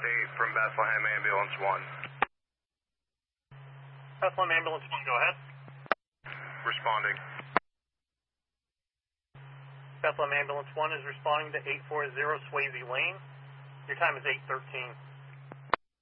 8 from Bethlehem Ambulance 1. Bethlehem Ambulance 1, go ahead. Responding. Bethlehem Ambulance 1 is responding to 840 Swayze Lane. Your time is 8:13.